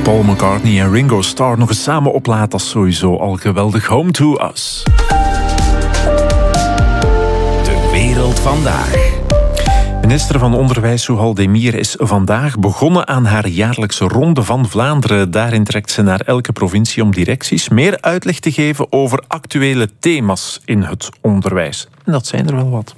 Paul McCartney en Ringo Starr nog eens samen oplaat, dat is sowieso al geweldig. Home to Us. De wereld vandaag. Minister van Onderwijs Souhal Demir is vandaag begonnen aan haar jaarlijkse Ronde van Vlaanderen. Daarin trekt ze naar elke provincie om directies meer uitleg te geven over actuele thema's in het onderwijs. En dat zijn er wel wat.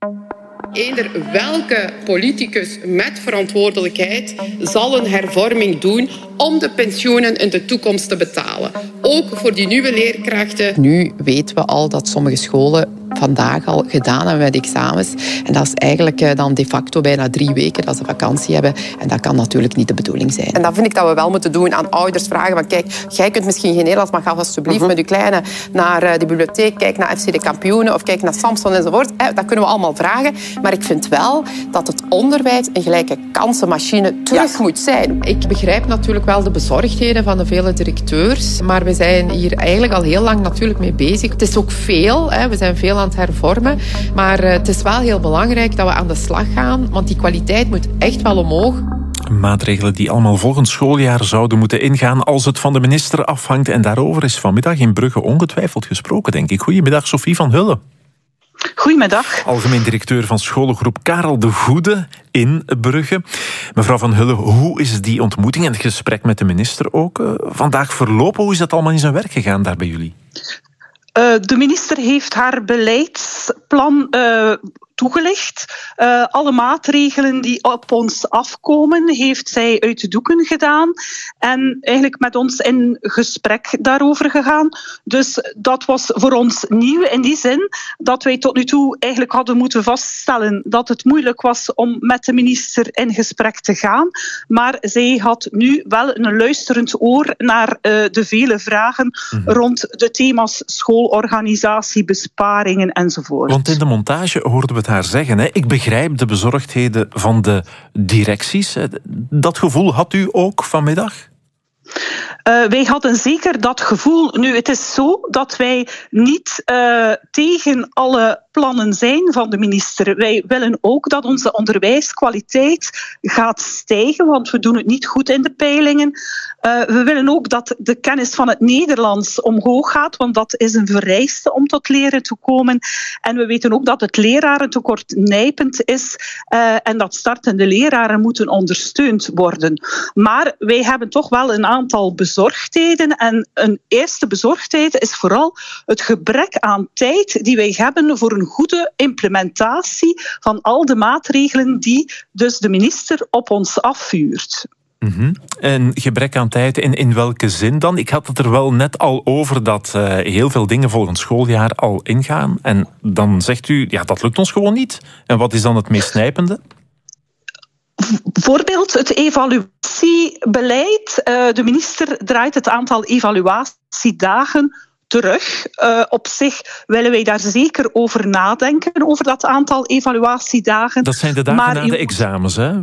Eender welke politicus met verantwoordelijkheid zal een hervorming doen om de pensioenen in de toekomst te betalen. Ook voor die nieuwe leerkrachten. Nu weten we al dat sommige scholen vandaag al gedaan hebben met examens. En dat is eigenlijk dan de facto bijna 3 weken dat ze vakantie hebben. En dat kan natuurlijk niet de bedoeling zijn. En dat vind ik dat we wel moeten doen aan ouders vragen van kijk, jij kunt misschien geen Nederlands, maar ga alsjeblieft met je kleine naar de bibliotheek, kijk naar FC de Kampioenen of kijk naar Samson enzovoort. Dat kunnen we allemaal vragen. Maar ik vind wel dat het onderwijs een gelijke kansenmachine terug moet zijn. Ik begrijp natuurlijk wel de bezorgdheden van de vele directeurs. Maar we zijn hier eigenlijk al heel lang natuurlijk mee bezig. Het is ook veel. We zijn veel aan het hervormen. Maar het is wel heel belangrijk dat we aan de slag gaan. Want die kwaliteit moet echt wel omhoog. Maatregelen die allemaal volgend schooljaar zouden moeten ingaan als het van de minister afhangt. En daarover is vanmiddag in Brugge ongetwijfeld gesproken, denk ik. Goedemiddag, Sophie van Hulle. Goedemiddag. Algemeen directeur van scholengroep Karel de Goede in Brugge. Mevrouw van Hulle, hoe is die ontmoeting en het gesprek met de minister ook vandaag verlopen? Hoe is dat allemaal in zijn werk gegaan daar bij jullie? De minister heeft haar beleidsplan toegelicht. Alle maatregelen die op ons afkomen, heeft zij uit de doeken gedaan. En eigenlijk met ons in gesprek daarover gegaan. Dus dat was voor ons nieuw in die zin dat wij tot nu toe eigenlijk hadden moeten vaststellen dat het moeilijk was om met de minister in gesprek te gaan. Maar zij had nu wel een luisterend oor naar de vele vragen rond de thema's schoolorganisatie, besparingen enzovoort. Want in de montage hoorden we het haar zeggen. Hè? Ik begrijp de bezorgdheden van de directies. Dat gevoel had u ook vanmiddag? Wij hadden zeker dat gevoel. Nu, het is zo dat wij niet tegen alle plannen zijn van de minister. Wij willen ook dat onze onderwijskwaliteit gaat stijgen, want we doen het niet goed in de peilingen. We willen ook dat de kennis van het Nederlands omhoog gaat, want dat is een vereiste om tot leren te komen. En we weten ook dat het lerarentekort nijpend is en dat startende leraren moeten ondersteund worden. Maar wij hebben toch wel een aantal bezorgdheden. En een eerste bezorgdheid is vooral het gebrek aan tijd die wij hebben voor een goede implementatie van al de maatregelen die dus de minister op ons afvuurt. En gebrek aan tijd, in welke zin dan? Ik had het er wel net al over dat heel veel dingen volgend schooljaar al ingaan. En dan zegt u, ja, dat lukt ons gewoon niet. En wat is dan het meest nijpende? Bijvoorbeeld het evaluatiebeleid. De minister draait het aantal evaluatiedagen terug. Op zich willen wij daar zeker over nadenken, over dat aantal evaluatiedagen. Dat zijn de dagen na de examens, hè?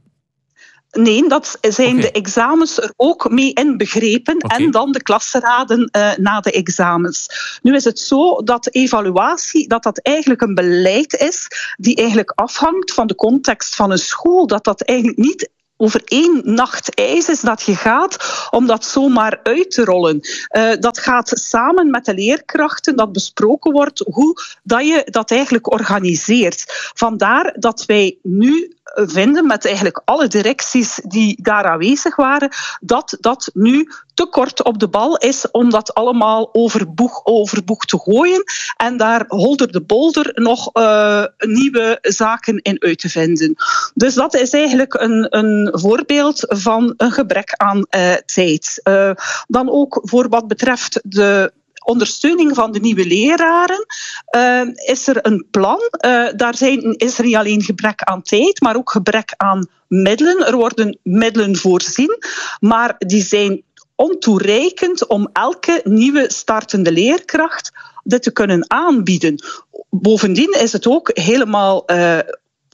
Nee, dat zijn de examens er ook mee inbegrepen en dan de klasraden na de examens. Nu is het zo dat evaluatie dat eigenlijk een beleid is die eigenlijk afhangt van de context van een school. Dat eigenlijk niet over 1 nacht ijs is dat je gaat om dat zomaar uit te rollen. Dat gaat samen met de leerkrachten, dat besproken wordt hoe dat je dat eigenlijk organiseert. Vandaar dat wij nu vinden met eigenlijk alle directies die daar aanwezig waren, dat dat nu te kort op de bal is om dat allemaal overboeg te gooien en daar holder de bolder nog nieuwe zaken in uit te vinden. Dus dat is eigenlijk een voorbeeld van een gebrek aan tijd. Dan ook voor wat betreft de ondersteuning van de nieuwe leraren is er een plan. Is er niet alleen gebrek aan tijd, maar ook gebrek aan middelen. Er worden middelen voorzien, maar die zijn ontoereikend om elke nieuwe startende leerkracht dit te kunnen aanbieden. Bovendien is het ook helemaal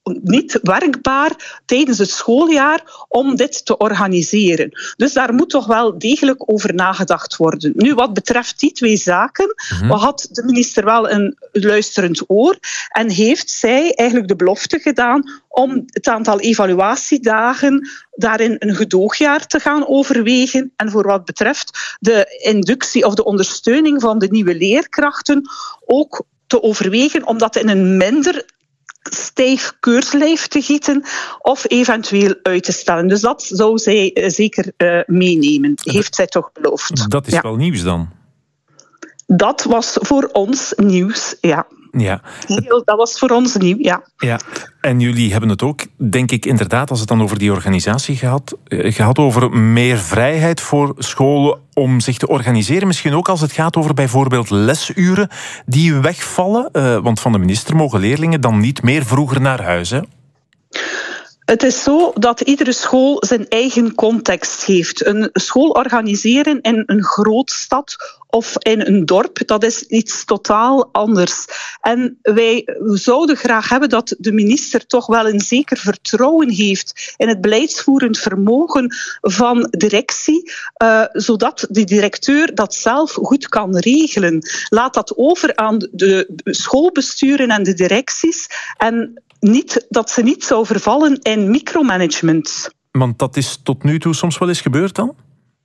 niet werkbaar tijdens het schooljaar om dit te organiseren. Dus daar moet toch wel degelijk over nagedacht worden. Nu, wat betreft die 2 zaken, had de minister wel een luisterend oor en heeft zij eigenlijk de belofte gedaan om het aantal evaluatiedagen daarin een gedoogjaar te gaan overwegen. En voor wat betreft de inductie of de ondersteuning van de nieuwe leerkrachten ook te overwegen om dat in een minder stijf keurslijf te gieten of eventueel uit te stellen. Dus dat zou zij zeker meenemen, heeft zij toch beloofd. Dat is wel nieuws dan? Dat was voor ons nieuws, ja. Ja. Dat was voor ons nieuw, ja. Ja. En jullie hebben het ook, denk ik, inderdaad, als het dan over die organisatie gehad over meer vrijheid voor scholen om zich te organiseren. Misschien ook als het gaat over bijvoorbeeld lesuren die wegvallen. Want van de minister mogen leerlingen dan niet meer vroeger naar huis, hè? Het is zo dat iedere school zijn eigen context heeft. Een school organiseren in een grootstad of in een dorp, dat is iets totaal anders. En wij zouden graag hebben dat de minister toch wel een zeker vertrouwen heeft in het beleidsvoerend vermogen van directie, zodat de directeur dat zelf goed kan regelen. Laat dat over aan de schoolbesturen en de directies en dat ze niet zou vervallen in micromanagement. Want dat is tot nu toe soms wel eens gebeurd dan?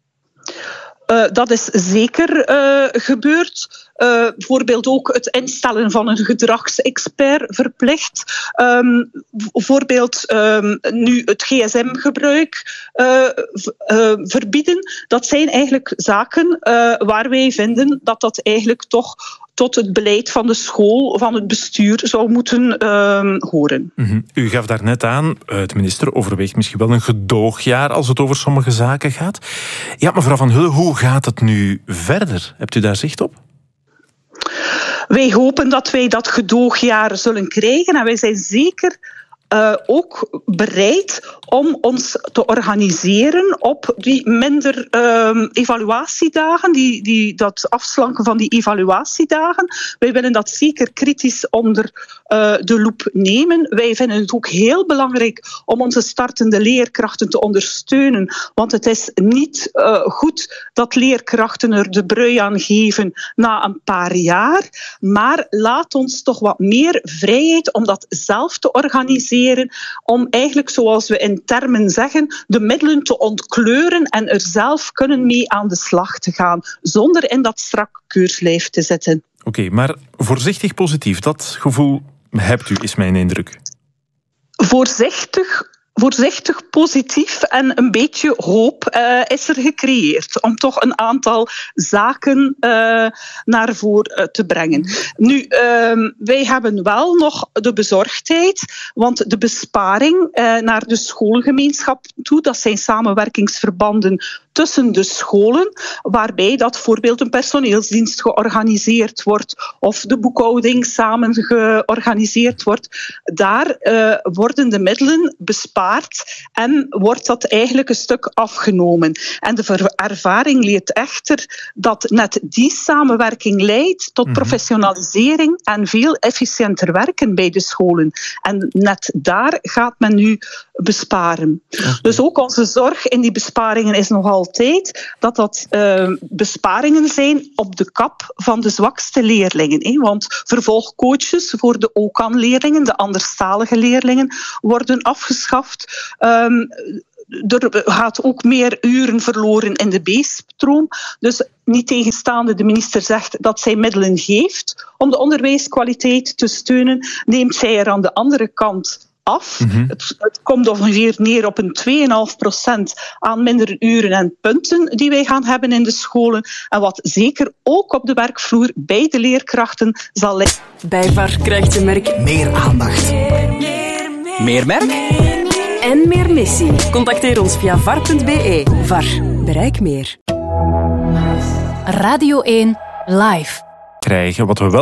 Dat is zeker gebeurd. Bijvoorbeeld ook het instellen van een gedragsexpert verplicht. Bijvoorbeeld nu het gsm-gebruik verbieden. Dat zijn eigenlijk zaken waar wij vinden dat dat eigenlijk toch tot het beleid van de school, van het bestuur, zou moeten horen. U gaf daarnet aan, de minister overweegt misschien wel een gedoogjaar als het over sommige zaken gaat. Ja, mevrouw Van Hulle, hoe gaat het nu verder? Hebt u daar zicht op? Wij hopen dat wij dat gedoogjaar zullen krijgen en wij zijn zeker ook bereid om ons te organiseren op die minder evaluatiedagen, dat afslanken van die evaluatiedagen. Wij willen dat zeker kritisch onder de loep nemen. Wij vinden het ook heel belangrijk om onze startende leerkrachten te ondersteunen, want het is niet goed dat leerkrachten er de brui aan geven na een paar jaar, maar laat ons toch wat meer vrijheid om dat zelf te organiseren, om eigenlijk, zoals we in termen zeggen, de middelen te ontkleuren en er zelf kunnen mee aan de slag te gaan, zonder in dat strak keurslijf te zitten. Oké, maar voorzichtig positief, dat gevoel hebt u, is mijn indruk. Voorzichtig positief en een beetje hoop is er gecreëerd om toch een aantal zaken naar voren te brengen. Nu, wij hebben wel nog de bezorgdheid, want de besparing naar de schoolgemeenschap toe, dat zijn samenwerkingsverbanden tussen de scholen, waarbij dat bijvoorbeeld een personeelsdienst georganiseerd wordt of de boekhouding samen georganiseerd wordt. Daar worden de middelen bespaard en wordt dat eigenlijk een stuk afgenomen. En de ervaring leert echter dat net die samenwerking leidt tot professionalisering en veel efficiënter werken bij de scholen. En net daar gaat men nu besparen. Okay. Dus ook onze zorg in die besparingen is nog altijd dat besparingen zijn op de kap van de zwakste leerlingen. Want vervolgcoaches voor de OCAN-leerlingen, de anderstalige leerlingen, worden afgeschaft. Er gaat ook meer uren verloren in de B-stroom. Dus niet tegenstaande de minister zegt dat zij middelen geeft om de onderwijskwaliteit te steunen, neemt zij er aan de andere kant af. Het komt ongeveer neer op een 2,5% aan minder uren en punten die wij gaan hebben in de scholen. En wat zeker ook op de werkvloer bij de leerkrachten zal liggen. Bij VAR krijgt je merk meer aandacht. Meer merk? En meer missie. Contacteer ons via var.be. VAR. Bereik meer. Radio 1 Live. Krijgen wat we wel